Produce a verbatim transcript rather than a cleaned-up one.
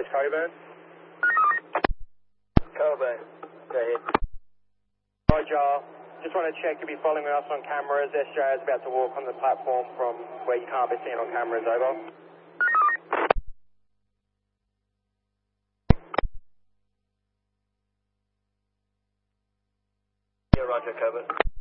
Base Coburn. Coburn, go ahead. Roger. Just want to check if you're following us on cameras. S J is about to walk on the platform from where you can't be seen on cameras, over. Yeah, Roger, Coburn.